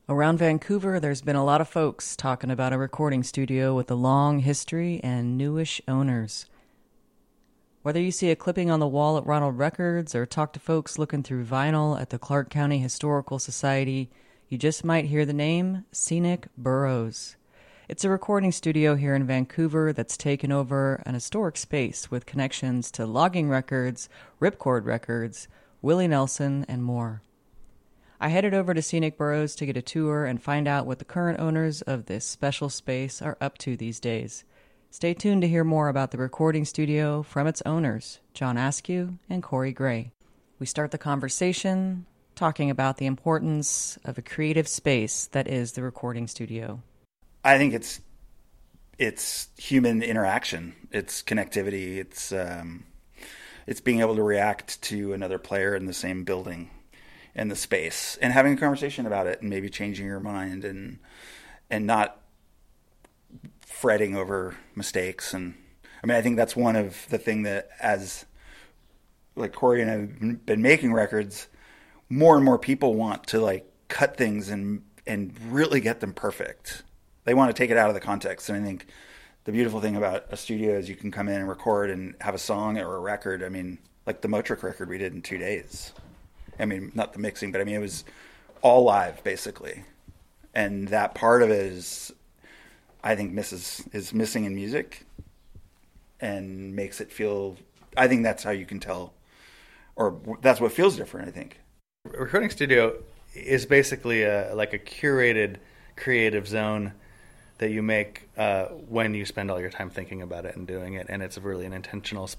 Around Vancouver, there's been a lot of folks talking about a recording studio with a long history and newish owners. Whether you see a clipping on the wall at Ronald Records or talk to folks looking through vinyl at the Clark County Historical Society, you just might hear the name Scenic Burrows. It's a recording studio here in Vancouver that's taken over an historic space with connections to Logging Records, Ripcord Records, Willie Nelson, and more. I headed over to Scenic Burrows to get a tour and find out what the current owners of this special space are up to these days. Stay tuned to hear more about the recording studio from its owners, John Askew and Corey Gray. We start the conversation talking about the importance of a creative space that is the recording studio. I think it's human interaction. It's connectivity. It's being able to react to another player in the same building and the space and having a conversation about it and maybe changing your mind and not fretting over mistakes. And I mean, I think that's one of the thing that, as like Corey and I have been making records, more and more people want to like cut things and really get them perfect. They want to take it out of the context. And I think the beautiful thing about a studio is you can come in and record and have a song or a record. I mean, like the Motric record we did in 2 days. I mean, not the mixing, but I mean, it was all live basically. And that part of it is, I think, is missing in music and makes it feel, I think that's how you can tell, or that's what feels different, I think. A recording studio is basically like a curated creative zone that you make when you spend all your time thinking about it and doing it. And it's really an intentional